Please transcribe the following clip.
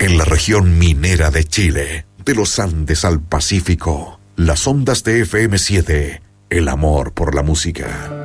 En la región minera de Chile, de los Andes al Pacífico, las ondas de FM7, el amor por la música.